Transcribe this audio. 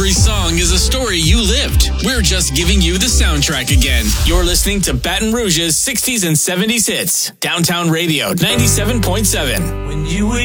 Every song is a story you lived. We're just giving you the soundtrack again. You're listening to Baton Rouge's 60s and 70s hits. Downtown Radio 97.7. When you were